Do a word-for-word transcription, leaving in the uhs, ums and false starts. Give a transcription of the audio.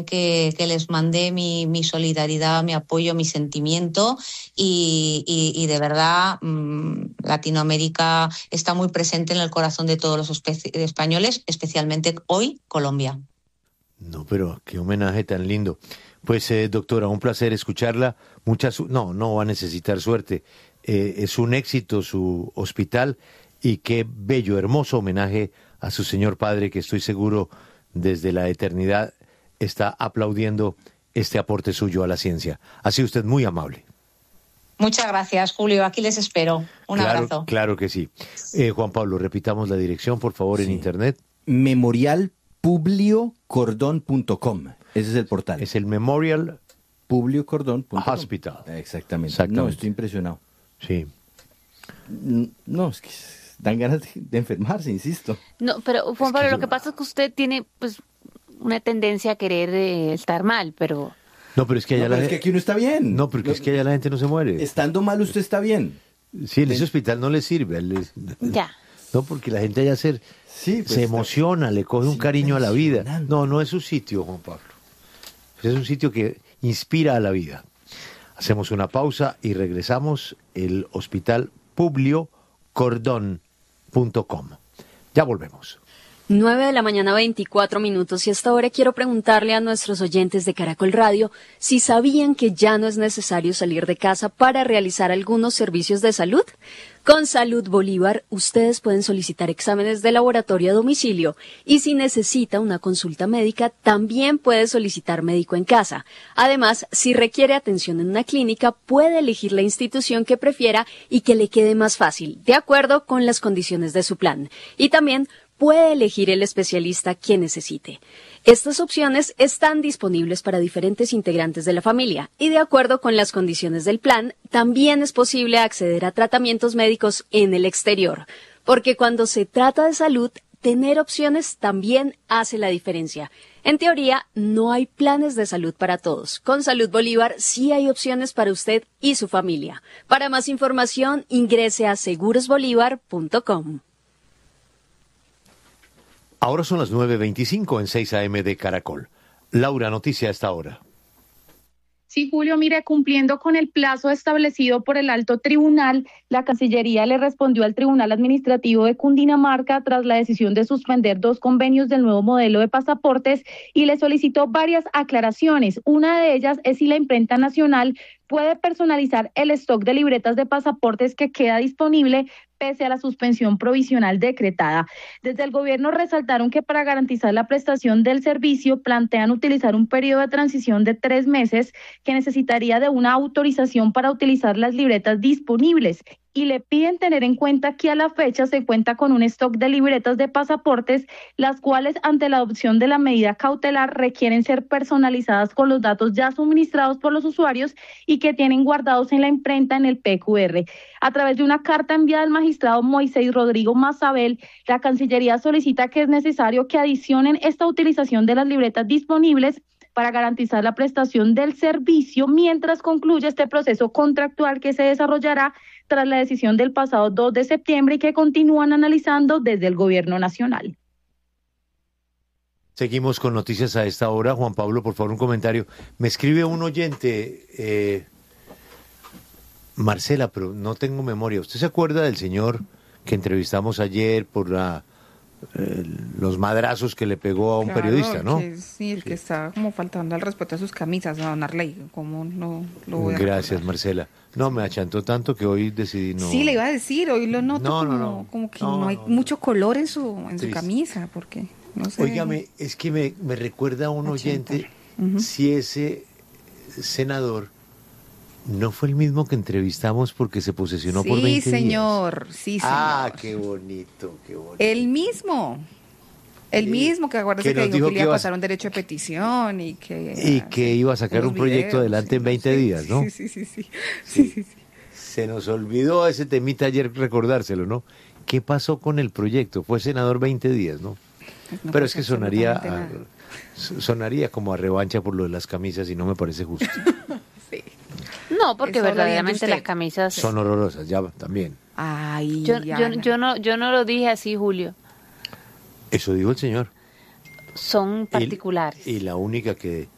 que, que les mandé mi, mi solidaridad, mi apoyo, mi sentimiento y, y, y de verdad mmm, Latinoamérica está muy presente en el corazón de todos los espe- españoles, especialmente hoy Colombia. No, pero qué homenaje tan lindo. Pues, eh, doctora, un placer escucharla. Mucha su- no, no va a necesitar suerte. Eh, es un éxito su hospital y qué bello, hermoso homenaje a su señor padre, que estoy seguro desde la eternidad está aplaudiendo este aporte suyo a la ciencia. Ha sido usted muy amable. Muchas gracias, Julio. Aquí les espero. Un claro, abrazo. Claro que sí. Eh, Juan Pablo, repitamos la dirección, por favor, sí. En internet. Memorial Publio Cordón punto com. Ese es el portal. Es el Memorial Publio Cordón punto com. Hospital. Exactamente. Exactamente. No, estoy impresionado. Sí. No, es que dan ganas de, de enfermarse, insisto. No, pero Juan Es Pablo, que lo yo- que pasa es que usted tiene pues una tendencia a querer eh, estar mal, pero No, pero es que allá No, la pero es que aquí uno está bien. No, porque es que allá la gente no se muere. Estando mal usted está bien. Sí, en ese hospital no le sirve. a él le- ya. No, porque la gente allá se, Sí, pues, se emociona, le coge un es cariño a la vida. impresionante. No, no es un sitio, Juan Pablo. Es un sitio que inspira a la vida. Hacemos una pausa y regresamos. El hospital Publio Cordón punto com. Ya volvemos. nueve de la mañana, veinticuatro minutos, y hasta ahora quiero preguntarle a nuestros oyentes de Caracol Radio si sabían que ya no es necesario salir de casa para realizar algunos servicios de salud. Con Salud Bolívar, ustedes pueden solicitar exámenes de laboratorio a domicilio y si necesita una consulta médica, también puede solicitar médico en casa. Además, si requiere atención en una clínica, puede elegir la institución que prefiera y que le quede más fácil, de acuerdo con las condiciones de su plan. Y también puede elegir el especialista que necesite. Estas opciones están disponibles para diferentes integrantes de la familia y de acuerdo con las condiciones del plan, también es posible acceder a tratamientos médicos en el exterior, porque cuando se trata de salud, tener opciones también hace la diferencia. En teoría, no hay planes de salud para todos. Con Salud Bolívar sí hay opciones para usted y su familia. Para más información, ingrese a seguros bolívar punto com. Ahora son las nueve veinticinco en seis A M de Caracol. Laura, noticia a esta hora. Sí, Julio, mire, cumpliendo con el plazo establecido por el alto tribunal, la Cancillería le respondió al Tribunal Administrativo de Cundinamarca tras la decisión de suspender dos convenios del nuevo modelo de pasaportes y le solicitó varias aclaraciones. Una de ellas es si la imprenta nacional puede personalizar el stock de libretas de pasaportes que queda disponible pese a la suspensión provisional decretada. Desde el gobierno resaltaron que para garantizar la prestación del servicio plantean utilizar un periodo de transición de tres meses que necesitaría de una autorización para utilizar las libretas disponibles y le piden tener en cuenta que a la fecha se cuenta con un stock de libretas de pasaportes, las cuales ante la adopción de la medida cautelar requieren ser personalizadas con los datos ya suministrados por los usuarios y que tienen guardados en la imprenta en el P Q R. A través de una carta enviada al magistrado Moisés Rodrigo Mazabel, la Cancillería solicita que es necesario que adicionen esta utilización de las libretas disponibles para garantizar la prestación del servicio mientras concluye este proceso contractual que se desarrollará tras la decisión del pasado dos de septiembre y que continúan analizando desde el Gobierno Nacional. Seguimos con noticias a esta hora. Juan Pablo, por favor, un comentario. Me escribe un oyente, eh, Marcela, pero no tengo memoria. ¿Usted se acuerda del señor que entrevistamos ayer por la, eh, los madrazos que le pegó a un Claro, periodista, no? Que, sí, el Sí. que está como faltando al respeto a sus camisas, a don Arley, ¿cómo no lo voy a Gracias, recordar? Marcela. No, me achantó tanto que hoy decidí no... Sí, le iba a decir, hoy lo noto No, no, como, no. como que No, no, hay no, no. mucho color en su en su Triste. camisa, porque no sé. Óigame, es que me, me recuerda a un oyente Ujú. si ese senador no fue el mismo que entrevistamos porque se posesionó por Sí, veinte días. señor, sí, señor. Ah, qué bonito, qué bonito. El mismo. El Sí. mismo que acuérdese Que que, nos dijo dijo que le que iba a iba a- pasar un derecho de petición y que Y que iba a sacar unos un proyecto videos, adelante en sí, veinte sí, días, ¿no? Sí, sí, sí, sí. Sí, sí, sí. Se nos olvidó ese temita ayer recordárselo, ¿no? ¿Qué pasó con el proyecto? Fue senador veinte días, ¿no? No Pero es pasa que sonaría absolutamente a- nada. so- sonaría como a revancha por lo de las camisas y no me parece justo. Sí. No, porque Eso lo verdaderamente dice usted. las camisas... Son horrorosas, ya también. Ay, Yo, yo, Ana. yo, no, yo no lo dije así, Julio. Eso dijo el señor. Son Y- particulares. Y, la única que